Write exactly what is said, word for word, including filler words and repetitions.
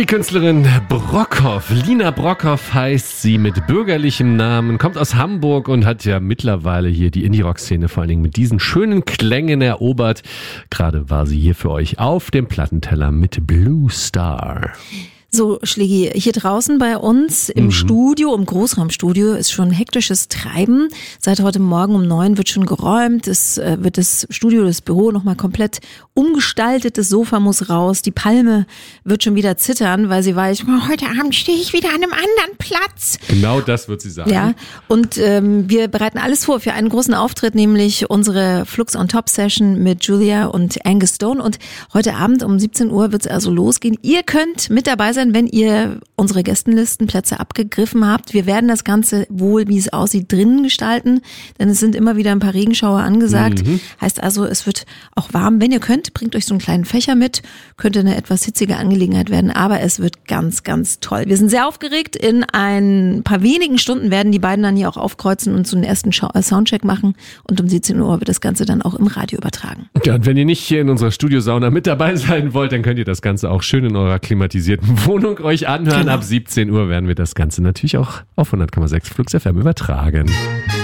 Die Künstlerin Brockhoff, Lina Brockhoff heißt sie mit bürgerlichem Namen, kommt aus Hamburg und hat ja mittlerweile hier die Indie-Rock-Szene vor allen Dingen mit diesen schönen Klängen erobert. Gerade war sie hier für euch auf dem Plattenteller mit Blue Star. So, Schlägi, hier draußen bei uns im mhm. Studio, im Großraumstudio ist schon hektisches Treiben. Seit heute Morgen um neun wird schon geräumt. Es äh, wird das Studio, das Büro nochmal komplett umgestaltet. Das Sofa muss raus. Die Palme wird schon wieder zittern, weil sie weiß, oh, heute Abend stehe ich wieder an einem anderen Platz. Genau das wird sie sagen. Ja, und ähm, wir bereiten alles vor für einen großen Auftritt, nämlich unsere Flux on Top Session mit Julia und Angus Stone. Und heute Abend um siebzehn Uhr wird es also losgehen. Ihr könnt mit dabei sein, wenn ihr unsere Gästenlistenplätze abgegriffen habt. Wir werden das Ganze wohl, wie es aussieht, drinnen gestalten, denn es sind immer wieder ein paar Regenschauer angesagt. Mhm. Heißt also, es wird auch warm. Wenn ihr könnt, bringt euch so einen kleinen Fächer mit. Könnte eine etwas hitzige Angelegenheit werden, aber es wird ganz, ganz toll. Wir sind sehr aufgeregt. In ein paar wenigen Stunden werden die beiden dann hier auch aufkreuzen und so einen ersten Soundcheck machen. Und um siebzehn Uhr wird das Ganze dann auch im Radio übertragen. Ja, und wenn ihr nicht hier in unserer Studiosauna mit dabei sein wollt, dann könnt ihr das Ganze auch schön in eurer klimatisierten Wohnung euch anhören. Genau. Ab siebzehn Uhr werden wir das Ganze natürlich auch auf hundert Komma sechs Flux F M übertragen.